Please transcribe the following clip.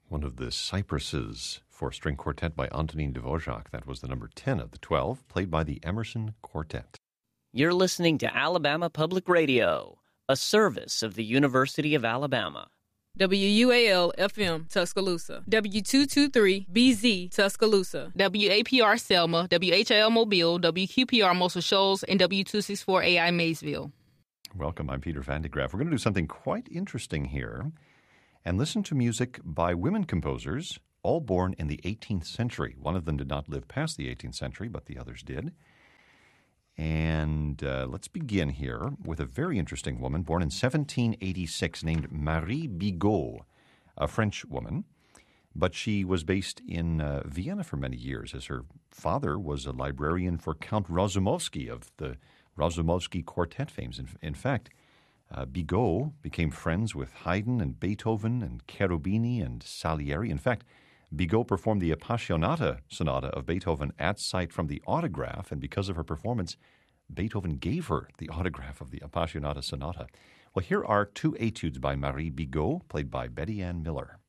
One of the Cypresses for string quartet by Antonin Dvorak. That was the number 10 of the 12, played by the Emerson Quartet. You're listening to Alabama Public Radio, a service of the University of Alabama. WUAL-FM, Tuscaloosa. W223-BZ, Tuscaloosa. WAPR Selma, WHIL Mobile, WQPR Muscle Shoals, and W264AI Maysville. Welcome, I'm Peter Van de Graaff. We're going to do something quite interesting here and listen to music by women composers, all born in the 18th century. One of them did not live past the 18th century, but the others did. And let's begin here with a very interesting woman born in 1786 named Marie Bigot, a French woman. But she was based in Vienna for many years, as her father was a librarian for Count Razumovsky of the Razumovsky Quartet fames. In fact, Bigot became friends with Haydn and Beethoven and Cherubini and Salieri. In fact, Bigot performed the Appassionata Sonata of Beethoven at sight from the autograph, and because of her performance, Beethoven gave her the autograph of the Appassionata Sonata. Well, here are two etudes by Marie Bigot, played by Betty Ann Miller.